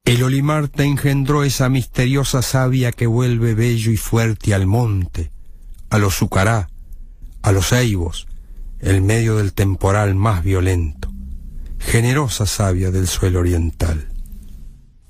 El olimar te engendró esa misteriosa savia que vuelve bello y fuerte al monte, a los sucará, a los ceibos, el medio del temporal más violento, generosa savia del suelo oriental.